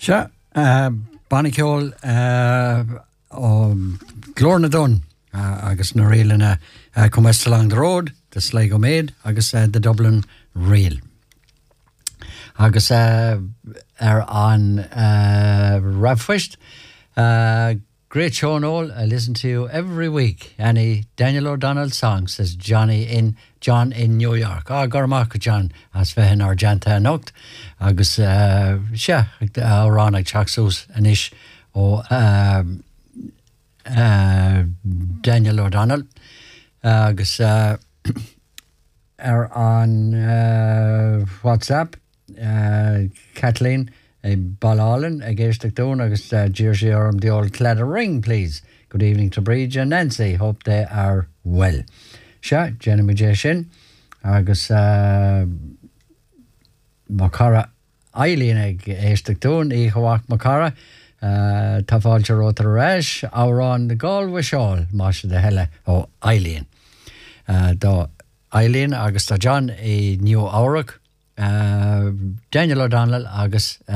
Sure. Bannicol Glorna Dun agus na réalana come west along the road, the Sligo Maid, agus the Dublin Rail. Agus on Ravfist, great show and all. I listen to you every week. Any Daniel O'Donnell song, says John in New York. Gormark John as fehin Argenta Noct. Agus Rana Chaxus Anish o Daniel O'Donnell. Agus on WhatsApp, Kathleen Ballallen against the tone. Agus Jersey Orm the old Cladder Ring, please. Good evening to Bridge and Nancy. Hope they are well. Sha, Jenny Jeshin. Agus Makara Eileen against the tone. Ihawak Makara. Tafalcha Rotor Rash. Auron the Galway Shawl. Masha the Hella. Oh, Eileen. Do Eileen Agus John New Auric. Daniel O'Donnell agus